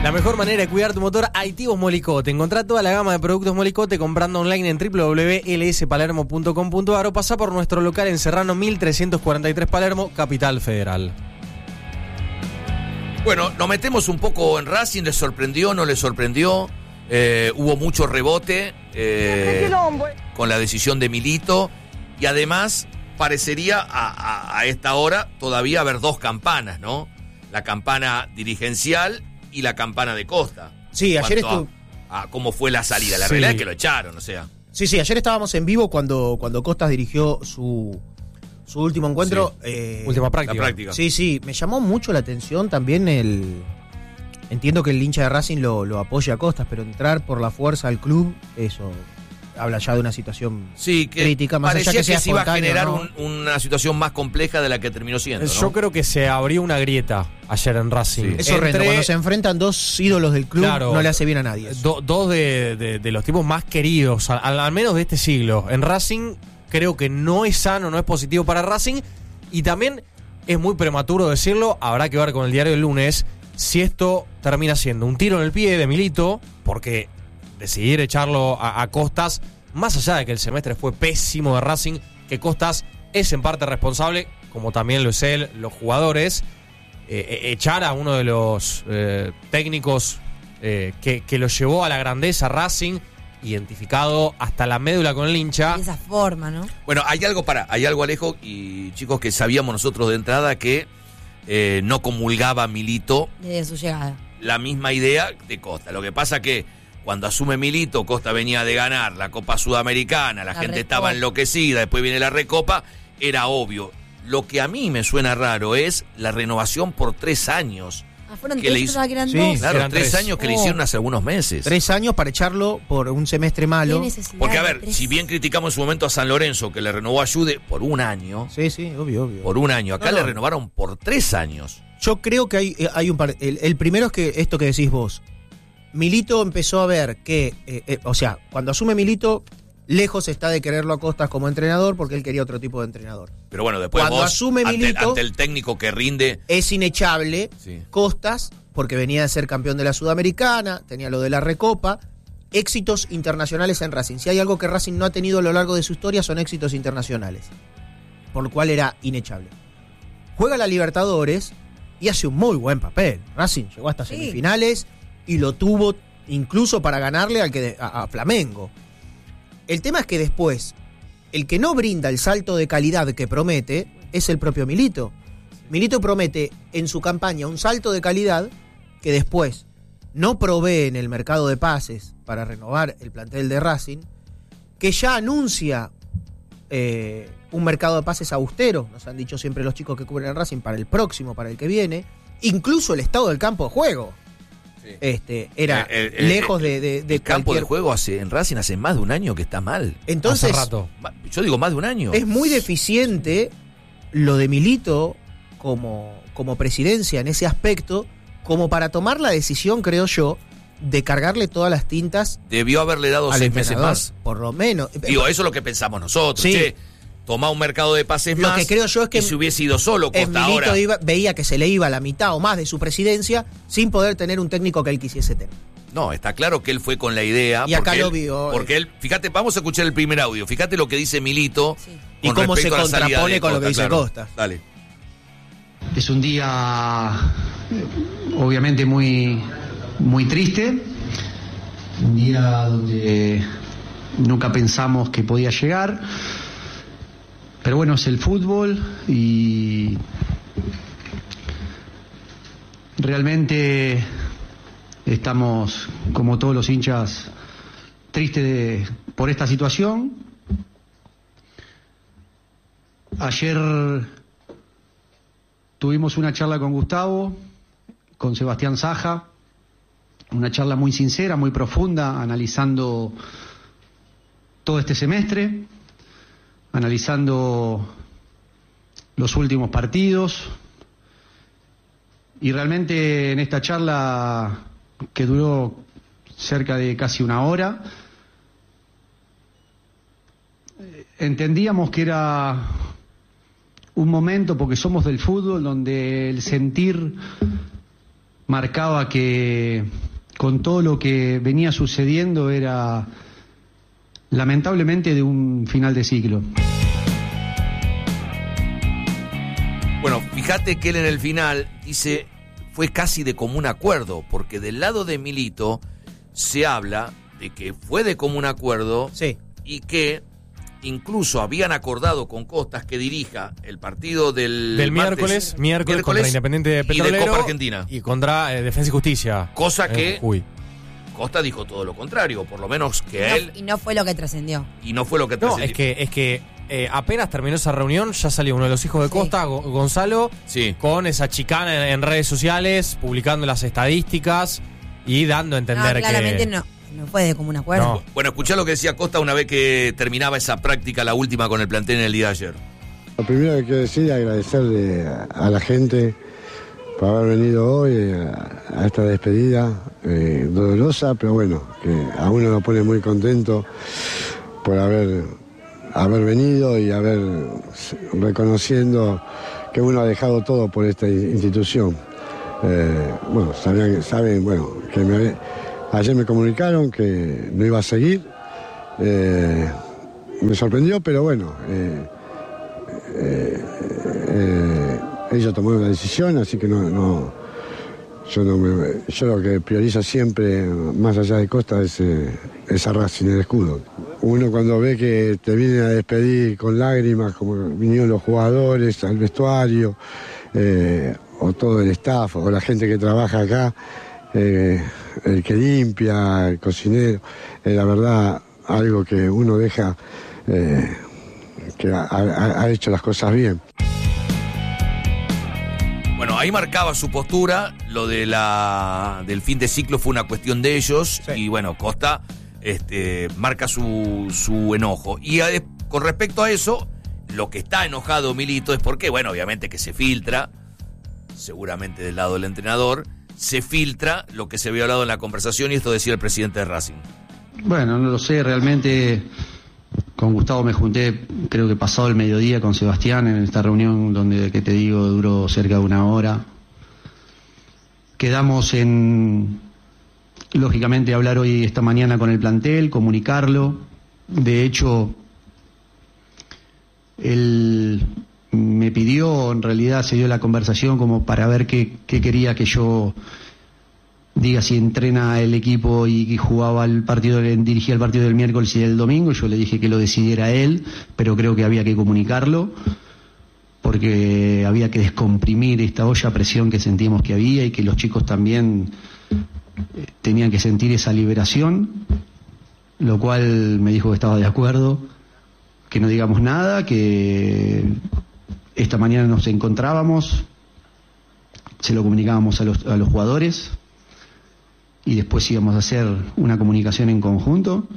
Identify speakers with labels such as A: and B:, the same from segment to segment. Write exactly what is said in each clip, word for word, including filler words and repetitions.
A: La mejor manera de cuidar tu motor, Aditivos Molicote. Encontrá toda la gama de productos Molicote comprando online en doble u doble u doble u punto l s palermo punto com punto a r o pasá por nuestro local en Serrano mil trescientos cuarenta y tres Palermo, Capital Federal.
B: Bueno, nos metemos un poco en Racing. ¿Les sorprendió? ¿No les sorprendió? Eh, hubo mucho rebote eh, con la decisión de Milito. Y además parecería a, a, a esta hora todavía haber dos campanas, ¿no? La campana dirigencial y la campana de Costa.
C: Sí, ayer estuvo...
B: A, a cómo fue la salida. La
C: sí.
B: realidad es que lo echaron, o sea.
C: Sí, sí, ayer estábamos en vivo cuando, cuando Costas dirigió su, su último encuentro.
A: Sí.
C: Eh,
A: Última práctica.
B: práctica.
C: Sí, sí, me llamó mucho la atención también el... Entiendo que el hincha de Racing lo, lo apoya a Costas, pero entrar por la fuerza al club, eso... habla ya de una situación
B: sí, que
C: crítica, más
B: parecía
C: allá que,
B: que
C: sea
B: se iba a generar
C: ¿no?
B: un, una situación más compleja de la que terminó siendo, ¿no?
A: Yo creo que se abrió una grieta ayer en Racing.
B: Sí.
C: Es horrendo,
A: Entre,
C: cuando se enfrentan dos ídolos del club,
A: claro,
C: no le hace bien a nadie.
A: Do, dos de, de, de los tipos más queridos, al, al menos de este siglo. En Racing creo que no es sano, no es positivo para Racing. Y también es muy prematuro decirlo, habrá que ver con el diario del lunes si esto termina siendo un tiro en el pie de Milito, porque decidir echarlo a, a Costas, más allá de que el semestre fue pésimo de Racing, que Costas es en parte responsable, como también lo es él, los jugadores, eh, echar a uno de los eh, técnicos eh, que, que lo llevó a la grandeza Racing, identificado hasta la médula con el hincha.
D: De esa forma, ¿no?
B: Bueno, hay algo para, hay algo, Alejo, y chicos, que sabíamos nosotros de entrada que eh, no comulgaba Milito
D: desde su llegada.
B: La misma idea de Costa. Lo que pasa que cuando asume Milito, Costa venía de ganar la Copa Sudamericana, la, la gente Recopa. Estaba enloquecida, después viene la Recopa, era obvio. Lo que a mí me suena raro es la renovación por tres años.
D: Ah, fueron
B: que
D: tres,
B: le hizo...
D: que eran
C: sí,
D: dos.
B: Claro,
A: eran
B: tres,
A: tres
B: años que
D: oh.
B: le hicieron hace algunos meses.
C: Tres años para echarlo por un semestre malo.
B: Porque, a ver, si bien criticamos en su momento a San Lorenzo, que le renovó a Jude por un año.
C: Sí, sí, obvio, obvio.
B: Por un año. Acá
C: no,
B: le
C: no.
B: renovaron por tres años.
C: Yo creo que hay, hay un par... El, el primero es que esto que decís vos. Milito empezó a ver que, eh, eh, o sea, cuando asume Milito, lejos está de quererlo a Costas como entrenador porque él quería otro tipo de entrenador.
B: Pero bueno, después
C: cuando
B: vos,
C: asume
B: ante,
C: Milito,
B: ante el técnico que rinde...
C: Es inechable
B: sí.
C: Costas, porque venía de ser campeón de la Sudamericana, tenía lo de la Recopa, éxitos internacionales en Racing. Si hay algo que Racing no ha tenido a lo largo de su historia son éxitos internacionales, por lo cual era inechable. Juega la Libertadores y hace un muy buen papel. Racing llegó hasta
D: sí.
C: semifinales y lo tuvo incluso para ganarle al que de, a, a Flamengo. El tema es que después, el que no brinda el salto de calidad que promete es el propio Milito. Milito promete en su campaña un salto de calidad que después no provee en el mercado de pases para renovar el plantel de Racing, que ya anuncia eh, un mercado de pases austero, nos han dicho siempre los chicos que cubren el Racing, para el próximo, para el que viene, incluso el estado del campo de juego. Sí. Este, era
B: el, el,
C: lejos
B: el,
C: de, de, de
B: el campo
C: cualquier...
B: de juego hace, en Racing hace más de un año que está mal.
C: Entonces,
A: hace rato.
B: Yo digo más de un año.
C: Es muy deficiente lo de Milito como, como presidencia en ese aspecto, como para tomar la decisión, creo yo, de cargarle todas las tintas.
B: Debió haberle dado seis meses más.
C: Por lo menos.
B: Digo, eso es lo que pensamos nosotros.
C: Sí.
B: Che, tomá un mercado de pases
C: lo
B: más.
C: Lo que creo yo es que
B: y si hubiese ido solo Costa
C: Milito
B: ahora.
C: Iba, veía que se le iba la mitad o más de su presidencia sin poder tener un técnico que él quisiese tener.
B: No, está claro que él fue con la idea.
C: Y acá
B: porque
C: lo
B: él,
C: vio.
B: Porque él, fíjate, vamos a escuchar el primer audio. Fíjate lo que dice Milito.
D: Sí.
C: Y cómo se contrapone con
B: Costa,
C: lo que dice
B: claro.
C: Costa.
B: Dale.
E: Es un día obviamente muy, muy triste. Un día donde nunca pensamos que podía llegar. Pero bueno, es el fútbol y realmente estamos, como todos los hinchas, tristes de, por esta situación. Ayer tuvimos una charla con Gustavo, con Sebastián Saja, una charla muy sincera, muy profunda, analizando todo este semestre, analizando los últimos partidos, y realmente en esta charla, que duró cerca de casi una hora, entendíamos que era un momento, porque somos del fútbol, donde el sentir marcaba que con todo lo que venía sucediendo era lamentablemente de un final de ciclo.
B: Bueno, fíjate que él en el final dice, fue casi de común acuerdo, porque del lado de Milito se habla de que fue de común acuerdo
C: Sí.
B: y que incluso habían acordado con Costas que dirija el partido del,
A: Del
B: martes,
A: miércoles, miércoles, contra Independiente
B: y
A: Petrolero
B: de Copa Argentina.
A: y contra eh, Defensa y Justicia.
B: Cosa
A: en
B: que
A: Jujuy.
B: Costa dijo todo lo contrario, por lo menos que
D: Y no,
B: él,
D: y no fue lo que trascendió.
B: y no fue lo que
A: No,
B: trascendió.
A: es que, es que eh, apenas terminó esa reunión, ya salió uno de los hijos de
D: Sí.
A: Costa, Go- Gonzalo,
B: Sí.
A: con esa chicana en, en redes sociales, publicando las estadísticas y dando a entender
D: No, claramente
A: que...
D: no, no fue de común acuerdo.
A: No.
B: Bueno, escuchá lo que decía Costa una vez que terminaba esa práctica, la última con el plantel en el día de ayer.
F: Lo primero que quiero decir es agradecerle a, a la gente por haber venido hoy a, a esta despedida eh, dolorosa, pero bueno, que a uno lo pone muy contento por haber, haber venido y haber reconociendo que uno ha dejado todo por esta institución. Eh, bueno, sabían, saben, bueno, que me, ayer me comunicaron que no iba a seguir. Eh, me sorprendió, pero bueno, eh, eh, eh, ella tomó una decisión, así que no, no yo no me, yo lo que priorizo siempre, más allá de Costa, es, eh, es a Racing, el escudo. Uno cuando ve que te vienen a despedir con lágrimas, como vinieron los jugadores al vestuario, eh, o todo el staff, o la gente que trabaja acá, eh, el que limpia, el cocinero, eh, la verdad, algo que uno deja, eh, que ha, ha, ha hecho las cosas bien.
B: Bueno, ahí marcaba su postura, lo de la del fin de ciclo fue una cuestión de ellos,
C: Sí.
B: y bueno, Costa este, marca su, su enojo. Y a, con respecto a eso, lo que está enojado Milito es porque, bueno, obviamente que se filtra, seguramente del lado del entrenador, se filtra lo que se había hablado en la conversación, y esto decía el presidente de Racing.
E: Bueno, no lo sé, realmente con Gustavo me junté, creo que pasado el mediodía con Sebastián en esta reunión donde, que te digo, duró cerca de una hora. Quedamos en, lógicamente, hablar hoy, esta mañana con el plantel, comunicarlo. De hecho, él me pidió, en realidad se dio la conversación como para ver qué, qué quería que yo diga, si entrena el equipo y, y jugaba el partido, dirigía el partido del miércoles y del domingo. Yo le dije que lo decidiera él, pero creo que había que comunicarlo, porque había que descomprimir esta olla a presión que sentíamos que había, y que los chicos también eh, tenían que sentir esa liberación, lo cual me dijo que estaba de acuerdo, que no digamos nada, que esta mañana nos encontrábamos, se lo comunicábamos a los, a los jugadores, y después íbamos a hacer una comunicación en conjunto,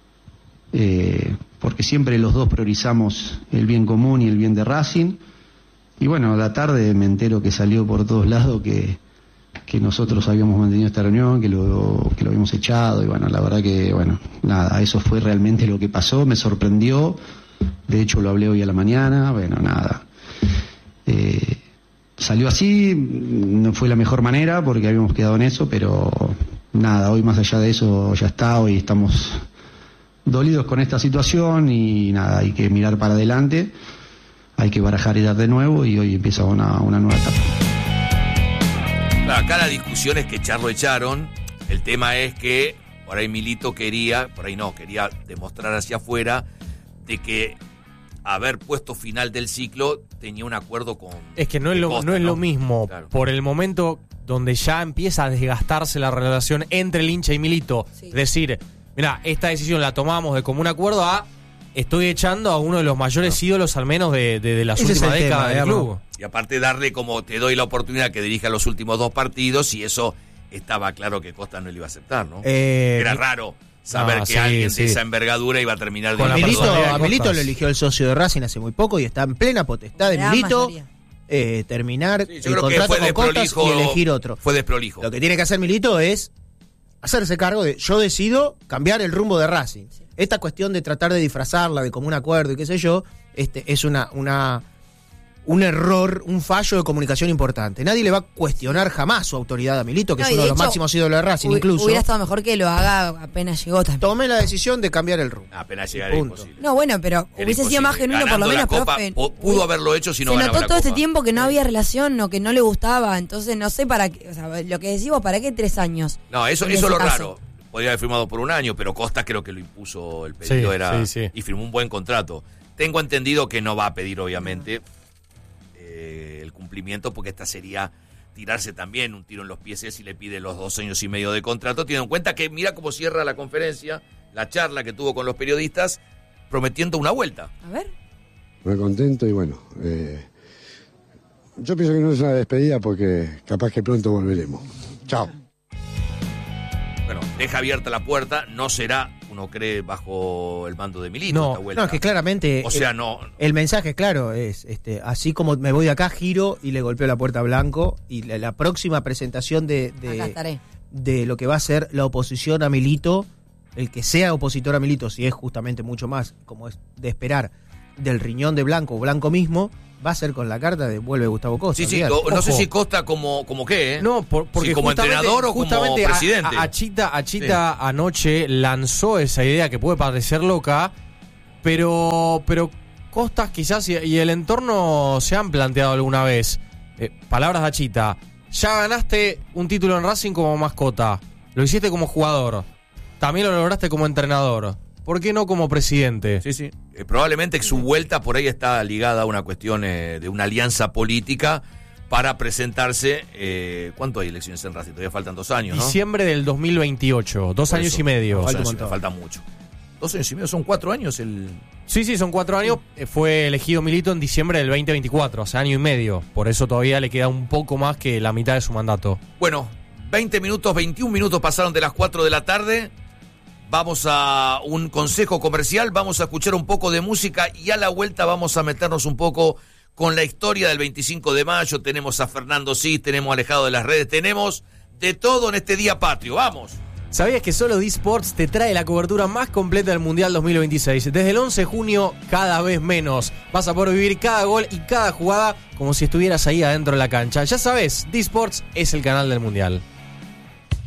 E: eh, porque siempre los dos priorizamos el bien común y el bien de Racing. Y bueno, a la tarde me entero que salió por todos lados que, que nosotros habíamos mantenido esta reunión, que lo, que lo habíamos echado, y bueno, la verdad que, bueno, nada, eso fue realmente lo que pasó, me sorprendió, de hecho lo hablé hoy a la mañana, bueno, nada. Eh, salió así, no fue la mejor manera porque habíamos quedado en eso, pero nada, hoy más allá de eso ya está, hoy estamos dolidos con esta situación y nada, hay que mirar para adelante, hay que barajar y dar de nuevo, y hoy empieza una, una nueva etapa.
B: Claro, acá la discusión es que Char lo echaron, el tema es que por ahí Milito quería, por ahí no, quería demostrar hacia afuera de que haber puesto final del ciclo tenía un acuerdo con...
A: Es que no es lo,
B: Costa,
A: no es
B: ¿no?
A: lo mismo,
B: Claro.
A: por el momento donde ya empieza a desgastarse la relación entre el hincha y Milito.
D: Sí.
A: Decir, mira, esta decisión la tomamos de común acuerdo a estoy echando a uno de los mayores ídolos al menos de, de, de las
C: Ese es
A: últimas
C: el tema,
A: décadas del
C: digamos.
A: club.
B: Y aparte darle como te doy la oportunidad que dirija los últimos dos partidos, y eso estaba claro que Costa no le iba a aceptar, ¿no?
C: Eh,
B: Era raro saber
A: no,
B: que
A: sí,
B: alguien
A: sí.
B: de esa envergadura iba a terminar de
A: Con la
C: Milito,
A: personalidad de
C: a Milito
A: Costas.
C: lo eligió el socio de Racing hace muy poco y está en plena potestad de
D: Gran
C: Milito
D: mayoría.
C: eh, terminar
B: Sí, yo
C: el
B: creo que
C: contrato
B: fue
C: con Costas
B: desprolijo,
C: y elegir otro.
B: Fue desprolijo.
C: Lo que tiene que hacer Milito es hacerse cargo de, yo decido cambiar el rumbo de Racing. Esta cuestión de tratar de disfrazarla de común acuerdo y qué sé yo, este es una una un error, un fallo de comunicación importante. Nadie le va a cuestionar jamás su autoridad a Milito, que
D: No,
C: es
D: y
C: uno
D: de
C: de los
D: hecho,
C: máximos ídolos de Racing,
D: Hu-
C: incluso.
D: Hubiera estado mejor que lo haga apenas llegó también.
C: Tomé la decisión de cambiar el rumbo.
B: Apenas llegar es
C: Punto.
B: imposible.
D: No, bueno, pero
B: Era
D: hubiese sido más
B: imposible.
D: genuino por lo
B: Ganando
D: menos,
B: la Copa,
D: profe.
B: po- pudo haberlo hecho si no
D: Se
B: ganaba
D: notó
B: la
D: todo este
B: Copa.
D: tiempo que no había relación o que no le gustaba, entonces no sé para qué, o sea, lo que decimos, ¿para qué tres años?
B: No, eso,
D: En
B: eso es
D: ese
B: lo
D: caso.
B: raro. Podría haber firmado por un año, pero Costa creo que lo impuso el pedido
A: Sí,
B: era
A: sí, sí.
B: y firmó un buen contrato. Tengo entendido que no va a pedir, obviamente, eh, el cumplimiento, porque esta sería tirarse también un tiro en los pies si le pide los dos años y medio de contrato, teniendo en cuenta que mira cómo cierra la conferencia, la charla que tuvo con los periodistas, prometiendo una vuelta.
D: A ver.
F: Muy contento y bueno, eh, yo pienso que no es una despedida porque capaz que pronto volveremos. Chao.
B: Bueno, deja abierta la puerta, no será, uno cree, bajo el mando de Milito
C: No,
B: esta vuelta.
C: no, es que claramente
B: O sea,
C: el,
B: no...
C: el mensaje, claro, es este, así como me voy de acá, giro y le golpeo la puerta a Blanco, y la, la próxima presentación de,
D: Acá
C: de,
D: estaré.
C: de lo que va a ser la oposición a Milito, el que sea opositor a Milito, si es justamente mucho más, como es de esperar, del riñón de Blanco o Blanco mismo, va a ser con la carta de vuelve Gustavo Costa.
B: Sí, sí,
C: olvídate.
B: no, no sé
A: Ojo.
B: si Costa como, como qué, ¿eh?
A: No, por- porque
B: Si como
A: justamente-
B: entrenador o como
A: justamente a-
B: presidente.
A: A, Achita, Achita anoche lanzó esa idea que puede parecer loca, pero, pero Costas quizás y, y el entorno se han planteado alguna vez. Eh, palabras de Achita. Ya ganaste un título en Racing como mascota. Lo hiciste como jugador. También lo lograste como entrenador. ¿Por qué no como presidente?
B: Sí, sí. Eh, probablemente que su vuelta por ahí está ligada a una cuestión eh, de una alianza política para presentarse. Eh, ¿Cuánto hay elecciones en Racing? Todavía faltan dos años, ¿no?
A: Diciembre del dos mil veintiocho. Dos
B: Por
A: años
B: eso,
A: y medio.
B: Dos
C: Falta un
B: años y
C: montón.
B: medio, falta mucho. Dos años y medio, son cuatro años el...
A: Sí, sí, son cuatro años. Eh, Fue elegido Milito en diciembre del veinte veinticuatro, hace año y medio. Por eso todavía le queda un poco más que la mitad de su mandato.
B: Bueno, veinte minutos, veintiún minutos pasaron de las cuatro de la tarde. Vamos a un consejo comercial, vamos a escuchar un poco de música y a la vuelta vamos a meternos un poco con la historia del veinticinco de mayo. Tenemos a Fernando Cis, tenemos Alejado de las Redes, tenemos de todo en este día patrio. ¡Vamos!
A: ¿Sabías que solo D-Sports te trae la cobertura más completa del Mundial dos mil veintiséis? Desde el once de junio, cada vez menos. Vas a poder vivir cada gol y cada jugada como si estuvieras ahí adentro de la cancha. Ya sabes, D-Sports es el canal del Mundial.